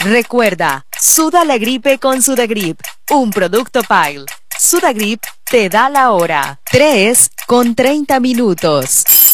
Recuerda, suda la gripe con Sudagrip, un producto Pile. Sudagrip te da la hora. 3:30 minutos.